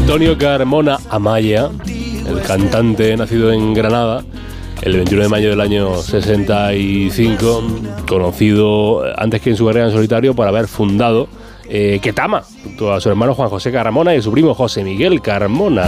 Antonio Carmona Amaya, el cantante nacido en Granada el 21 de mayo del año 65, conocido antes que en su carrera en solitario por haber fundado Ketama, junto a su hermano Juan José Carmona y su primo José Miguel Carmona.